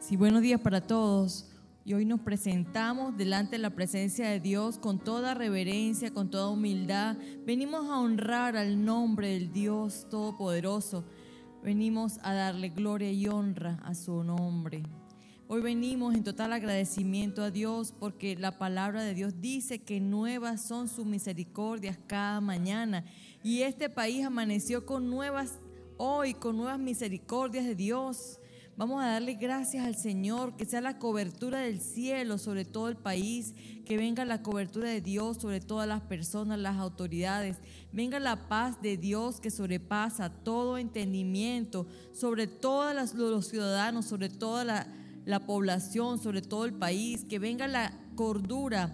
Sí, buenos días para todos. Y hoy nos presentamos delante de la presencia de Dios con toda reverencia, con toda humildad. Venimos a honrar al nombre del Dios Todopoderoso. Venimos a darle gloria y honra a su nombre. Hoy venimos en total agradecimiento a Dios porque la palabra de Dios dice que nuevas son sus misericordias cada mañana. Y este país amaneció con nuevas misericordias de Dios. Vamos a darle gracias al Señor, que sea la cobertura del cielo sobre todo el país, que venga la cobertura de Dios sobre todas las personas, las autoridades, venga la paz de Dios que sobrepasa todo entendimiento, sobre todos los ciudadanos, sobre toda la población, sobre todo el país, que venga la cordura,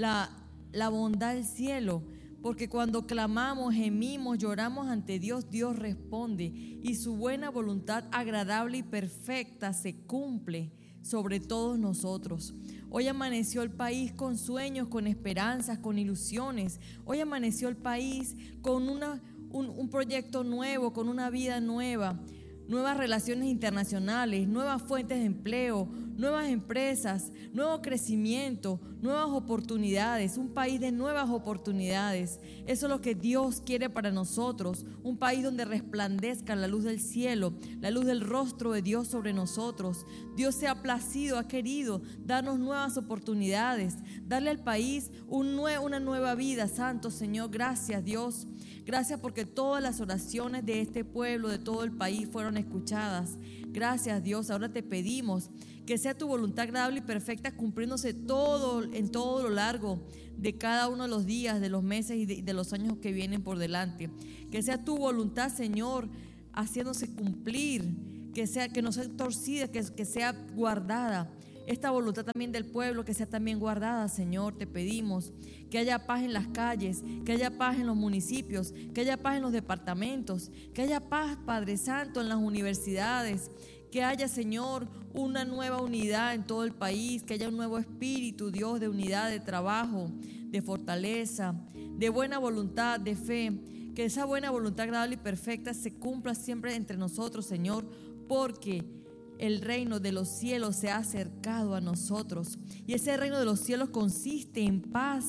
la bondad del cielo. Porque cuando clamamos, gemimos, lloramos ante Dios, Dios responde y su buena voluntad agradable y perfecta se cumple sobre todos nosotros. Hoy amaneció el país con sueños, con esperanzas, con ilusiones. Hoy amaneció el país con un proyecto nuevo, con una vida nueva, nuevas relaciones internacionales, nuevas fuentes de empleo, nuevas empresas, nuevo crecimiento, nuevas oportunidades, un país de nuevas oportunidades. Eso es lo que Dios quiere para nosotros, un país donde resplandezca la luz del cielo, la luz del rostro de Dios sobre nosotros. Dios se ha placido, ha querido darnos nuevas oportunidades, darle al país una nueva vida. Santo Señor, gracias Dios. Gracias porque todas las oraciones de este pueblo, de todo el país, fueron escuchadas. Gracias Dios. Ahora te pedimos que sea tu voluntad agradable y perfecta cumpliéndose en todo lo largo de cada uno de los días, de los meses y de los años que vienen por delante. Que sea tu voluntad, Señor, haciéndose cumplir, que no sea torcida, que sea guardada. Esta voluntad también del pueblo, que sea también guardada, Señor, te pedimos que haya paz en las calles, que haya paz en los municipios, que haya paz en los departamentos, que haya paz, Padre Santo, en las universidades, que haya, Señor, una nueva unidad en todo el país, que haya un nuevo espíritu, Dios, de unidad, de trabajo, de fortaleza, de buena voluntad, de fe, que esa buena voluntad agradable y perfecta se cumpla siempre entre nosotros, Señor, porque el reino de los cielos se ha acercado a nosotros y ese reino de los cielos consiste en paz.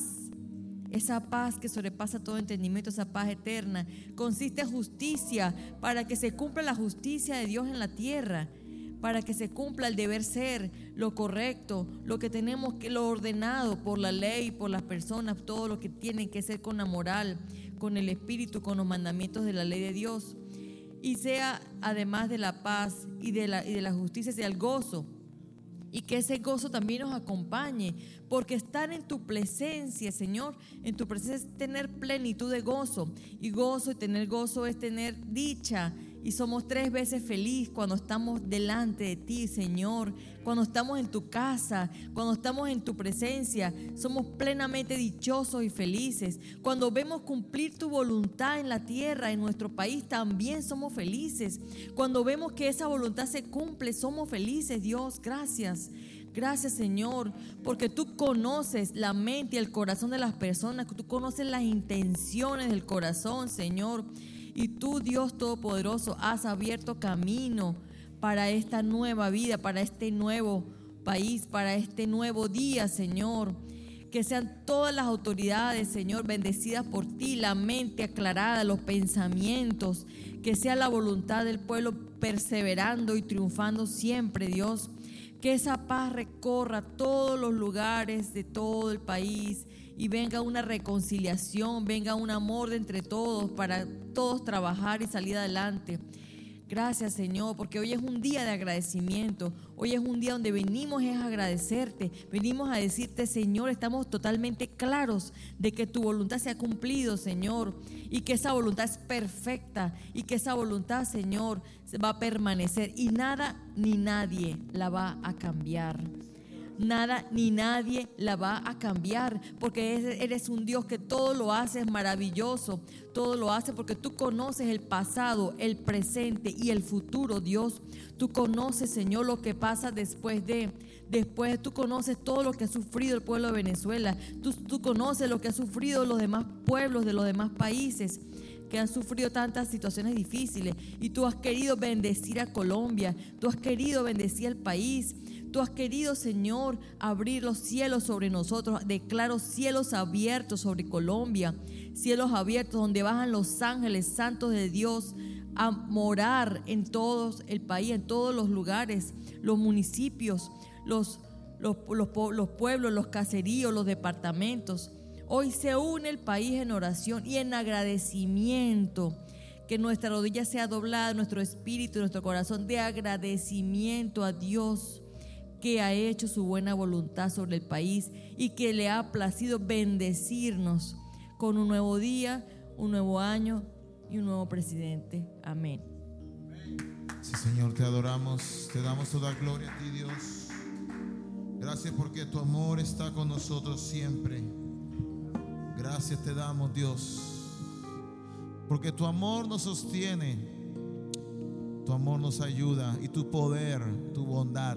Esa paz que sobrepasa todo entendimiento, esa paz eterna, consiste en justicia para que se cumpla la justicia de Dios en la tierra, para que se cumpla el deber ser, lo correcto, lo que tenemos que, lo ordenado por la ley, por las personas, todo lo que tiene que ser con la moral, con el espíritu, con los mandamientos de la ley de Dios. Y sea además de la paz y de la justicia, sea el gozo. Y que ese gozo también nos acompañe, porque estar en tu presencia, Señor, en tu presencia es tener plenitud de gozo. Y tener gozo es tener dicha. Y somos 3 veces feliz cuando estamos delante de ti, Señor. Cuando estamos en tu casa, cuando estamos en tu presencia, somos plenamente dichosos y felices. Cuando vemos cumplir tu voluntad en la tierra, en nuestro país, también somos felices. Cuando vemos que esa voluntad se cumple, somos felices, Dios. Gracias. Gracias, Señor, porque tú conoces la mente y el corazón de las personas, tú conoces las intenciones del corazón, Señor. Y tú, Dios Todopoderoso, has abierto camino para esta nueva vida, para este nuevo país, para este nuevo día, Señor. Que sean todas las autoridades, Señor, bendecidas por ti, la mente aclarada, los pensamientos. Que sea la voluntad del pueblo perseverando y triunfando siempre, Dios. Que esa paz recorra todos los lugares de todo el país y venga una reconciliación, venga un amor de entre todos para todos trabajar y salir adelante. Gracias, Señor, porque hoy es un día de agradecimiento. Hoy es un día donde venimos a agradecerte. Venimos a decirte, Señor, estamos totalmente claros de que tu voluntad se ha cumplido, Señor, y que esa voluntad es perfecta y que esa voluntad, Señor, va a permanecer y nada ni nadie la va a cambiar. Nada ni nadie la va a cambiar, porque eres un Dios que todo lo hace maravilloso, todo lo hace porque tú conoces el pasado, el presente y el futuro, Dios. Tú conoces, Señor, lo que pasa después tú conoces todo lo que ha sufrido el pueblo de Venezuela, tú conoces lo que ha sufrido los demás pueblos de los demás países que han sufrido tantas situaciones difíciles, y tú has querido bendecir a Colombia, tú has querido bendecir al país. Tú has querido, Señor, abrir los cielos sobre nosotros. Declaro cielos abiertos sobre Colombia, cielos abiertos donde bajan los ángeles santos de Dios a morar en todo el país, en todos los lugares, los municipios, los pueblos, los caseríos, los departamentos. Hoy se une el país en oración y en agradecimiento. Que nuestra rodilla sea doblada, nuestro espíritu, nuestro corazón de agradecimiento a Dios, que ha hecho su buena voluntad sobre el país y que le ha placido bendecirnos con un nuevo día, un nuevo año y un nuevo presidente. Amén. Sí, Señor, te adoramos, te damos toda gloria a ti, Dios. Gracias porque tu amor está con nosotros siempre. Gracias te damos, Dios, porque tu amor nos sostiene, tu amor nos ayuda y tu poder, tu bondad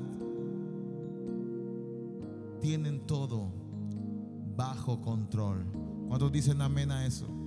tienen todo bajo control. ¿Cuántos dicen amén a eso?